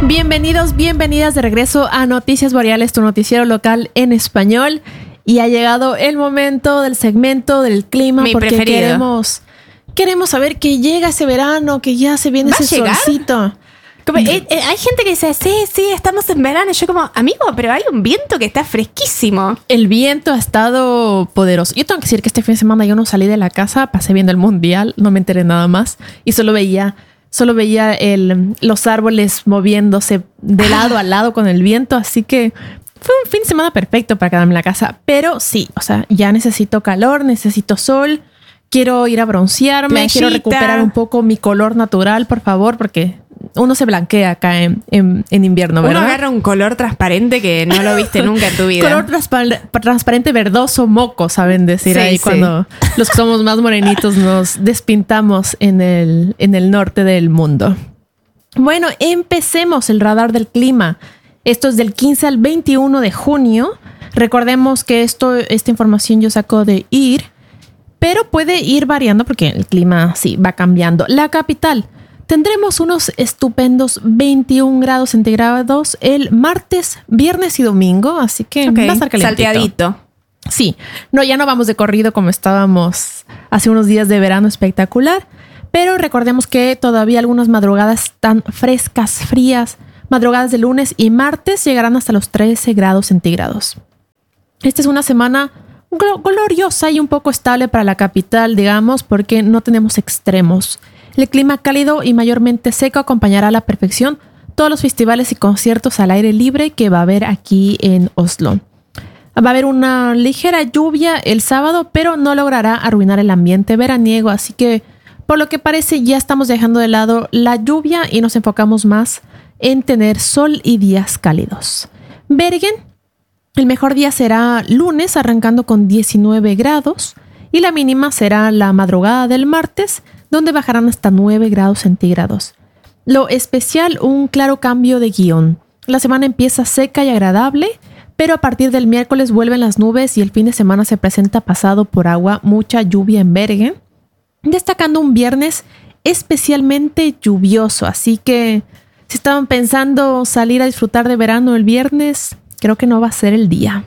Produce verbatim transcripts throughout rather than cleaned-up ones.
Bienvenidos, bienvenidas de regreso a Noticias Boreales, tu noticiero local en español. Y ha llegado el momento del segmento del clima. Mi porque preferido. queremos queremos saber que llega ese verano, que ya se viene ¿Va ese a llegar? solcito. Como, eh, eh, hay gente que dice, sí, sí, estamos en verano. Y yo como, amigo, pero hay un viento que está fresquísimo. El viento ha estado poderoso. Yo tengo que decir que este fin de semana yo no salí de la casa, pasé viendo el mundial, no me enteré nada más y solo veía, solo veía el, los árboles moviéndose de lado a lado con el viento, así que fue un fin de semana perfecto para quedarme en la casa. Pero sí, o sea, ya necesito calor, necesito sol, quiero ir a broncearme, Playita. quiero recuperar un poco mi color natural, por favor, porque uno se blanquea acá en, en, en invierno, ¿verdad? Uno agarra un color transparente que no lo viste nunca en tu vida. Color transpa- transparente, verdoso, moco, saben decir Sí, ahí sí. cuando los que somos más morenitos nos despintamos en el, en el norte del mundo. Bueno, empecemos el radar del clima. Esto es del quince al veintiuno de junio. Recordemos que esto, esta información yo saco de I R, pero puede ir variando porque el clima sí va cambiando. La capital. Tendremos unos estupendos veintiún grados centígrados el martes, viernes y domingo, así que Ok, va a estar calientito. salteadito. Sí, no, ya no vamos de corrido como estábamos hace unos días de verano espectacular, pero recordemos que todavía algunas madrugadas están frescas, frías. Madrugadas de lunes y martes llegarán hasta los trece grados centígrados. Esta es una semana gl- gloriosa y un poco estable para la capital, digamos, porque no tenemos extremos. El clima cálido y mayormente seco acompañará a la perfección todos los festivales y conciertos al aire libre que va a haber aquí en Oslo. Va a haber una ligera lluvia el sábado, pero no logrará arruinar el ambiente veraniego, así que por lo que parece ya estamos dejando de lado la lluvia y nos enfocamos más en tener sol y días cálidos. Bergen, el mejor día será lunes arrancando con diecinueve grados y la mínima será la madrugada del martes, donde bajarán hasta nueve grados centígrados. Lo especial, un claro cambio de guión. La semana empieza seca y agradable, pero a partir del miércoles vuelven las nubes y el fin de semana se presenta pasado por agua, mucha lluvia en Bergen, destacando un viernes especialmente lluvioso. Así que si estaban pensando salir a disfrutar de verano el viernes, creo que no va a ser el día.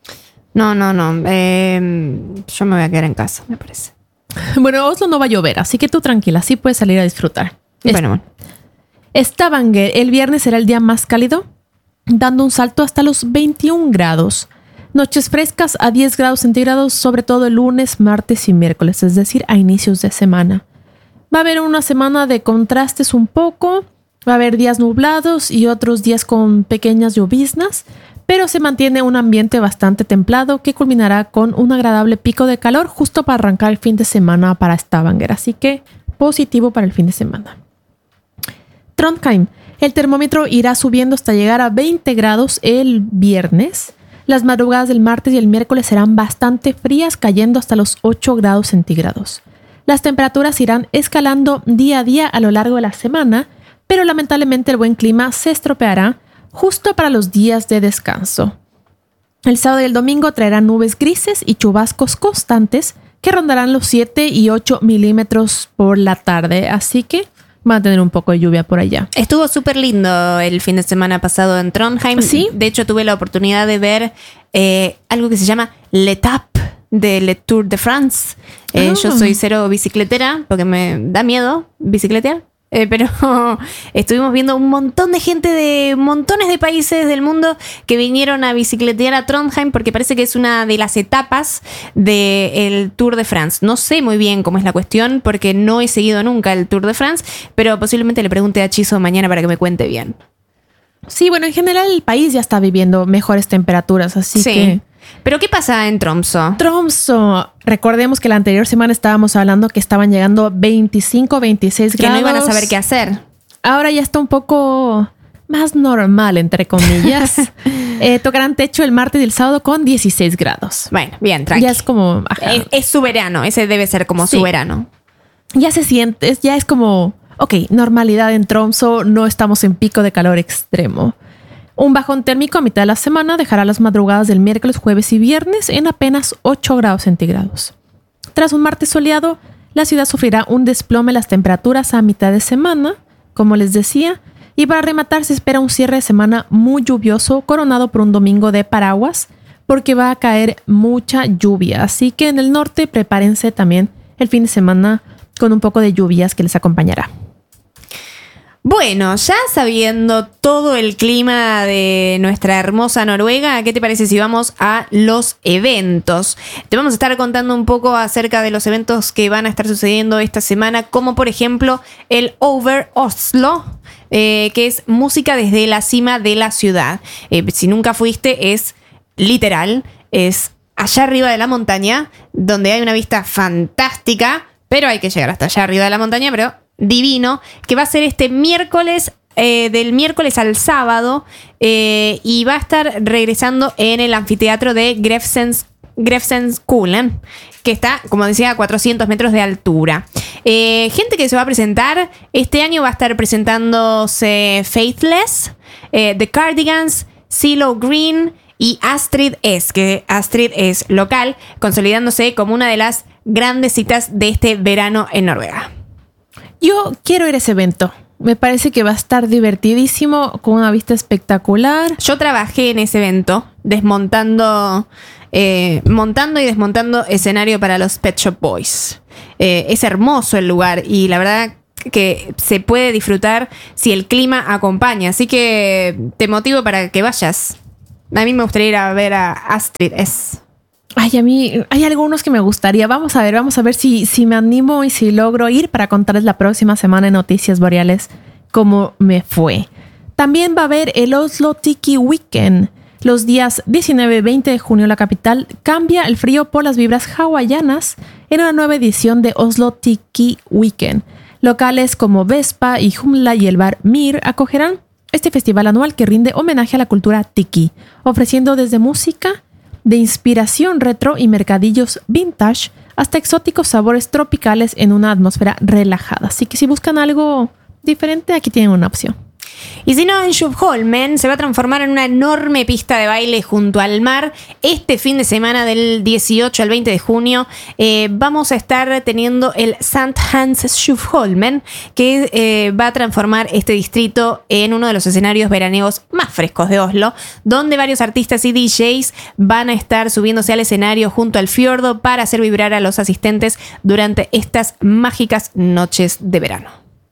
No, no, no. Eh, yo me voy a quedar en casa, me parece. Bueno, Oslo no va a llover, así que tú tranquila, sí puedes salir a disfrutar. Bueno, bueno. Stavanger, el viernes será el día más cálido, dando un salto hasta los veintiún grados. Noches frescas a diez grados centígrados, sobre todo el lunes, martes y miércoles, es decir, a inicios de semana. Va a haber una semana de contrastes un poco, va a haber días nublados y otros días con pequeñas lloviznas, pero se mantiene un ambiente bastante templado que culminará con un agradable pico de calor justo para arrancar el fin de semana para Stavanger, así que positivo para el fin de semana. Trondheim, el termómetro irá subiendo hasta llegar a veinte grados el viernes. Las madrugadas del martes y el miércoles serán bastante frías, cayendo hasta los ocho grados centígrados. Las temperaturas irán escalando día a día a lo largo de la semana, pero lamentablemente el buen clima se estropeará justo para los días de descanso. El sábado y el domingo traerán nubes grises y chubascos constantes que rondarán los siete y ocho milímetros por la tarde, así que van a tener un poco de lluvia por allá. Estuvo súper lindo el fin de semana pasado en Trondheim. ¿Sí? De hecho, tuve la oportunidad de ver eh, algo que se llama L'Etape de Le Tour de France. Eh, Ah. Yo soy cero bicicletera porque me da miedo bicicletear. Eh, pero estuvimos viendo un montón de gente de montones de países del mundo que vinieron a bicicletear a Trondheim porque parece que es una de las etapas del Tour de France. No sé muy bien cómo es la cuestión porque no he seguido nunca el Tour de France, pero posiblemente le pregunte a Chizo mañana para que me cuente bien. Sí, bueno, en general el país ya está viviendo mejores temperaturas, así Sí. que... ¿Pero qué pasa en Tromsø? Tromsø, recordemos que la anterior semana estábamos hablando que estaban llegando veinticinco, veintiséis Que grados. no iban a saber qué hacer. Ahora ya está un poco más normal, entre comillas. eh, tocarán techo el martes y el sábado con dieciséis grados. Bueno, bien, tranqui. Ya es como... ajá. Es, es su verano, ese debe ser como Sí. su verano. Ya se siente, es- ya es como... Ok, normalidad en Tromsø, no estamos en pico de calor extremo. Un bajón térmico a mitad de la semana dejará las madrugadas del miércoles, jueves y viernes en apenas ocho grados centígrados. Tras un martes soleado, la ciudad sufrirá un desplome en las temperaturas a mitad de semana, como les decía, Y para rematar se espera un cierre de semana muy lluvioso, coronado por un domingo de paraguas, porque va a caer mucha lluvia. Así que en el norte prepárense también el fin de semana con un poco de lluvias que les acompañará. Bueno, ya sabiendo todo el clima de nuestra hermosa Noruega, ¿qué te parece si vamos a los eventos? Te vamos a estar contando un poco acerca de los eventos que van a estar sucediendo esta semana, como por ejemplo el Over Oslo, eh, que es música desde la cima de la ciudad. Eh, si nunca fuiste, es literal, es allá arriba de la montaña, donde hay una vista fantástica, pero hay que llegar hasta allá arriba de la montaña, pero divino, que va a ser este miércoles, eh, del miércoles al sábado, eh, y va a estar regresando en el anfiteatro de Grefsens, Grefsenskolen, que está, como decía, a cuatrocientos metros de altura. Eh, gente que se va a presentar, este año va a estar presentándose Faithless, eh, The Cardigans, CeeLo Green y Astrid S, que Astrid es local, consolidándose como una de las grandes citas de este verano en Noruega. Yo quiero ir a ese evento. Me parece que va a estar divertidísimo, con una vista espectacular. Yo trabajé en ese evento, desmontando, eh, montando y desmontando escenario para los Pet Shop Boys. Eh, es hermoso el lugar y la verdad que se puede disfrutar si el clima acompaña. Así que te motivo para que vayas. A mí me gustaría ir a ver a Astrid S. Ay, a mí hay algunos que me gustaría. Vamos a ver, vamos a ver si, si me animo y si logro ir para contarles la próxima semana en Noticias Boreales cómo me fue. También va a haber el Oslo Tiki Weekend. Los días diecinueve y veinte de junio la capital cambia el frío por las vibras hawaianas en una nueva edición de Oslo Tiki Weekend. Locales como Vespa y Humla y el bar Mir acogerán este festival anual que rinde homenaje a la cultura tiki, ofreciendo desde música de inspiración retro y mercadillos vintage hasta exóticos sabores tropicales en una atmósfera relajada. Así que si buscan algo diferente, aquí tienen una opción. Y si no, en Schuppholmen se va a transformar en una enorme pista de baile junto al mar. Este fin de semana del dieciocho al veinte de junio eh, vamos a estar teniendo el Sankt Hans Schuppholmen, que eh, va a transformar este distrito en uno de los escenarios veraneos más frescos de Oslo, donde varios artistas y D Js van a estar subiéndose al escenario junto al fiordo para hacer vibrar a los asistentes durante estas mágicas noches de verano.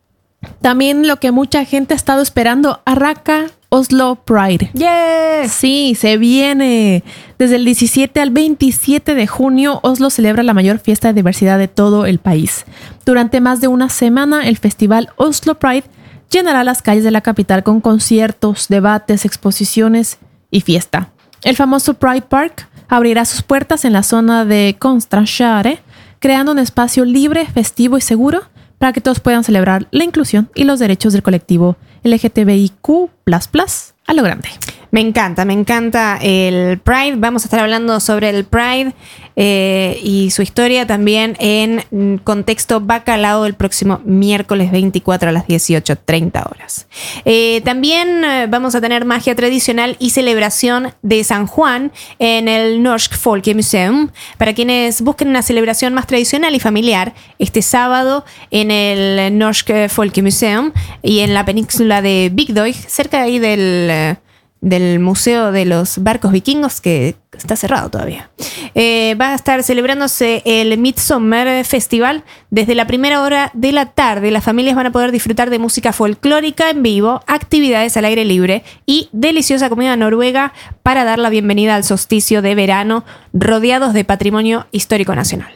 También lo que mucha gente ha estado esperando, Arraka Oslo Pride. ¡Yes! Sí, se viene. Desde el diecisiete al veintisiete de junio, Oslo celebra la mayor fiesta de diversidad de todo el país. Durante más de una semana, el festival Oslo Pride llenará las calles de la capital con conciertos, debates, exposiciones y fiesta. El famoso Pride Park abrirá sus puertas en la zona de Konstrandsjæret, creando un espacio libre, festivo y seguro para que todos puedan celebrar la inclusión y los derechos del colectivo L G T B I Q plus plus a lo grande. Me encanta, me encanta el Pride. Vamos a estar hablando sobre el Pride eh, y su historia también en Contexto Bacalao el próximo miércoles veinticuatro a las dieciocho treinta horas. Eh, también eh, vamos a tener magia tradicional y celebración de San Juan en el Norsk Folkemuseum. Para quienes busquen una celebración más tradicional y familiar, este sábado en el Norsk Folkemuseum y en la península de Bygdøy, cerca de ahí del... del Museo de los Barcos Vikingos, que está cerrado todavía. Eh, va a estar celebrándose el Midsummer Festival desde la primera hora de la tarde. Las familias van a poder disfrutar de música folclórica en vivo, actividades al aire libre y deliciosa comida noruega para dar la bienvenida al solsticio de verano, rodeados de patrimonio histórico nacional.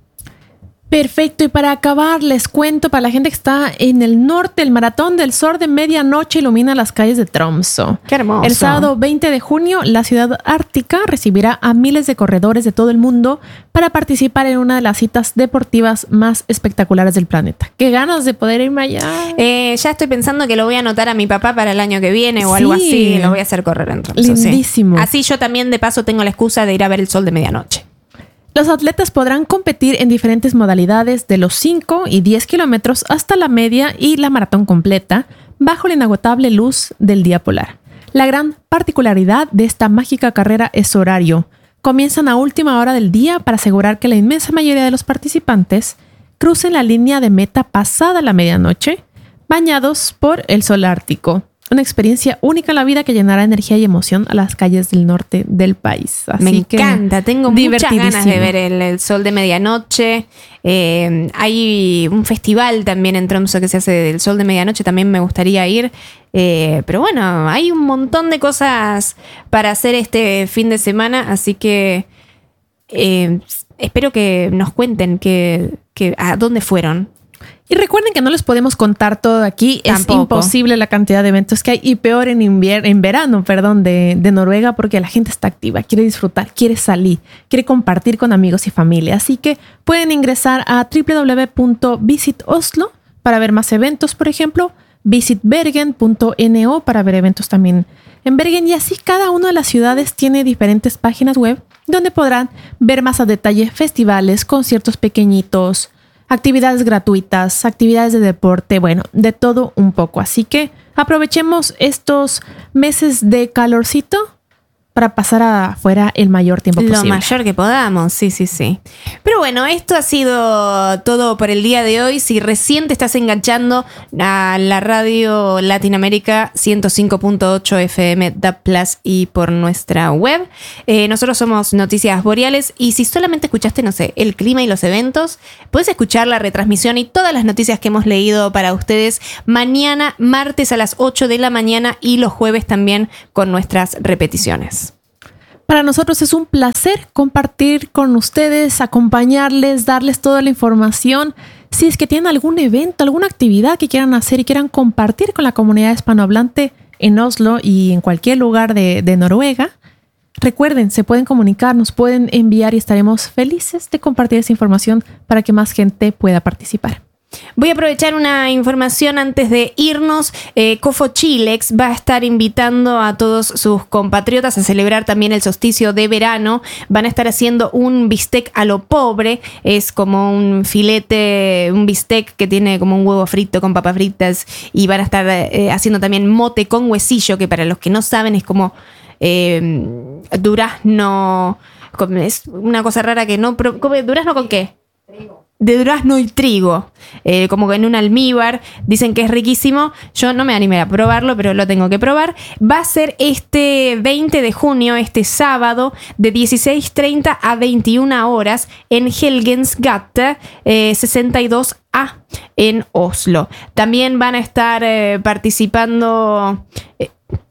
Perfecto, y para acabar les cuento, para la gente que está en el norte, el Maratón del Sol de medianoche ilumina las calles de Tromsø. ¡Qué hermoso! El sábado veinte de junio, la ciudad ártica recibirá a miles de corredores de todo el mundo para participar en una de las citas deportivas más espectaculares del planeta. ¡Qué ganas de poder irme allá! Eh, ya estoy pensando que lo voy a anotar a mi papá para el año que viene o Sí. algo así. Lo voy a hacer correr en Tromsø. Lindísimo. Sí. Así yo también de paso tengo la excusa de ir a ver el sol de medianoche. Los atletas podrán competir en diferentes modalidades de los cinco y diez kilómetros hasta la media y la maratón completa bajo la inagotable luz del día polar. La gran particularidad de esta mágica carrera es su horario. Comienzan a última hora del día para asegurar que la inmensa mayoría de los participantes crucen la línea de meta pasada la medianoche, bañados por el sol ártico. Una experiencia única en la vida que llenará energía y emoción a las calles del norte del país. Así Me encanta, tengo muchas ganas de ver el, el sol de medianoche. Eh, hay un festival también en Tromsø que se hace del sol de medianoche, también me gustaría ir. Eh, pero bueno, hay un montón de cosas para hacer este fin de semana, así que eh, espero que nos cuenten que, que, a dónde fueron. Y recuerden que no les podemos contar todo aquí. Tampoco. Es imposible la cantidad de eventos que hay, y peor en invier- en verano, perdón, de, de Noruega, porque la gente está activa, quiere disfrutar, quiere salir, quiere compartir con amigos y familia. Así que pueden ingresar a doble u doble u doble u punto visit oslo para ver más eventos, por ejemplo, visit bergen punto no para ver eventos también en Bergen, y así cada una de las ciudades tiene diferentes páginas web donde podrán ver más a detalle festivales, conciertos pequeñitos, actividades gratuitas, actividades de deporte, bueno, de todo un poco. Así que aprovechemos estos meses de calorcito para pasar afuera el mayor tiempo Lo posible. Lo mayor que podamos, sí, sí, sí. Pero bueno, esto ha sido todo por el día de hoy. Si recién te estás enganchando a la radio Latinoamérica ciento cinco punto ocho F M D A B Plus y por nuestra web, eh, nosotros somos Noticias Boreales, y si solamente escuchaste, no sé, el clima y los eventos, puedes escuchar la retransmisión y todas las noticias que hemos leído para ustedes mañana, martes a las ocho de la mañana, y los jueves también con nuestras repeticiones. Para nosotros es un placer compartir con ustedes, acompañarles, darles toda la información. Si es que tienen algún evento, alguna actividad que quieran hacer y quieran compartir con la comunidad hispanohablante en Oslo y en cualquier lugar de, de Noruega, recuerden, se pueden comunicar, nos pueden enviar y estaremos felices de compartir esa información para que más gente pueda participar. Voy a aprovechar una información antes de irnos. Eh, Cofo Chilex va a estar invitando a todos sus compatriotas a celebrar también el solsticio de verano. Van a estar haciendo un bistec a lo pobre. Es como un filete, un bistec que tiene como un huevo frito con papas fritas. Y van a estar eh, haciendo también mote con huesillo, que para los que no saben es como eh, durazno. Es una cosa rara que no... ¿Durazno con qué? Trigo. De durazno y trigo, eh, como que en un almíbar. Dicen que es riquísimo. Yo no me animé a probarlo, pero lo tengo que probar. Va a ser este veinte de junio, este sábado, de dieciséis treinta a veintiuna horas en Helgensgate eh, sesenta y dos A en Oslo. También van a estar eh, participando... Eh,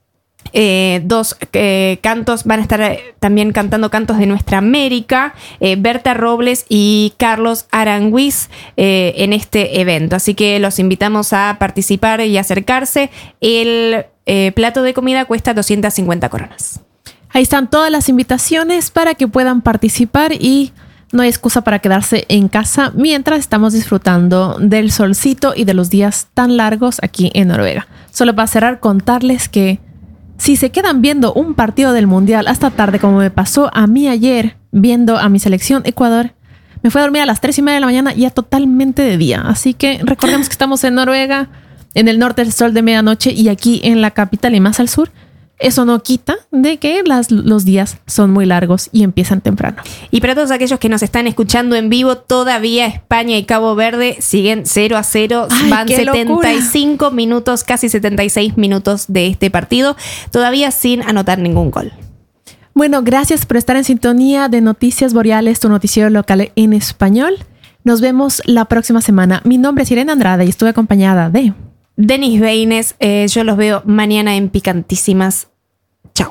Eh, dos eh, cantos, van a estar eh, también cantando cantos de nuestra América, eh, Berta Robles y Carlos Aranguiz eh, en este evento. Así que los invitamos a participar y acercarse. El eh, plato de comida cuesta doscientas cincuenta coronas. Ahí están todas las invitaciones para que puedan participar, y no hay excusa para quedarse en casa mientras estamos disfrutando del solcito y de los días tan largos aquí en Noruega. Solo para cerrar, contarles que si se quedan viendo un partido del Mundial hasta tarde, como me pasó a mí ayer viendo a mi selección Ecuador, me fui a dormir a las tres y media de la mañana, ya totalmente de día. Así que recordemos que estamos en Noruega, en el norte del sol de medianoche, y aquí en la capital y más al sur. Eso no quita de que las, los días son muy largos y empiezan temprano. Y para todos aquellos que nos están escuchando en vivo, todavía España y Cabo Verde siguen cero a cero. Ay, van setenta y cinco locura. minutos, casi setenta y seis minutos de este partido, todavía sin anotar ningún gol. Bueno, gracias por estar en sintonía de Noticias Boreales, tu noticiero local en español. Nos vemos la próxima semana. Mi nombre es Irene Andrade y estuve acompañada de... Denis Beines. Eh, yo los veo mañana en Picantísimas. Chao.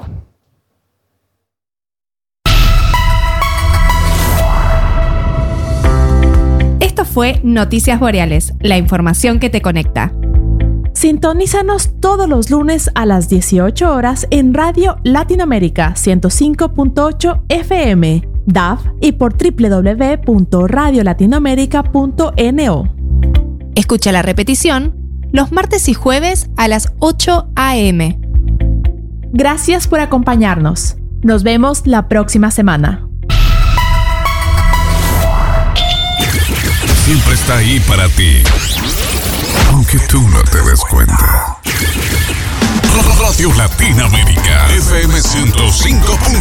Esto fue Noticias Boreales, la información que te conecta. Sintonízanos todos los lunes a las dieciocho horas en Radio Latinoamérica ciento cinco punto ocho F M, D A B y por doble u doble u doble u punto radio latinoamérica punto no. Escucha la repetición los martes y jueves a las ocho a eme. Gracias por acompañarnos. Nos vemos la próxima semana. Siempre está ahí para ti, aunque tú no te des cuenta. Radio Latinoamérica F M ciento cinco punto